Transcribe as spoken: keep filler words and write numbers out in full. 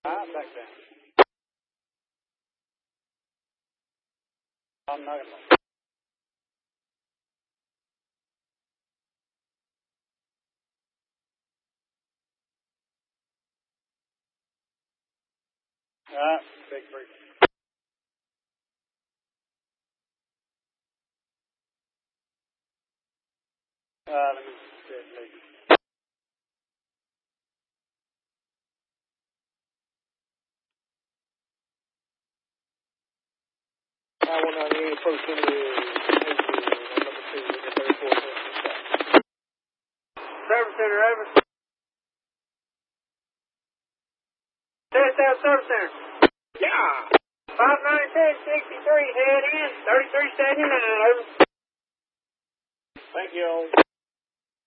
Ah, back down. I'm not gonna. Ah, big break. Uh, let me sit, lady. I one ninety-eight, approach into the number two, the thirty-four. Service center, over. South South Service Center. Yeah. five ninety-six sixty-three, head in, thirty-three seventy-nine, over. Thank you.